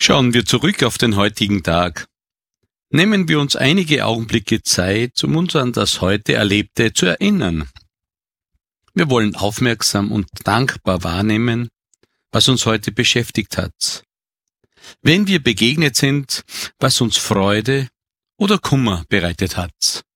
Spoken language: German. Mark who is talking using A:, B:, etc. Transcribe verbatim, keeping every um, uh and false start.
A: Schauen wir zurück auf den heutigen Tag. Nehmen wir uns einige Augenblicke Zeit, um uns an das heute Erlebte zu erinnern. Wir wollen aufmerksam und dankbar wahrnehmen, was uns heute beschäftigt hat. Wenn wir begegnet sind, was uns Freude oder Kummer bereitet hat.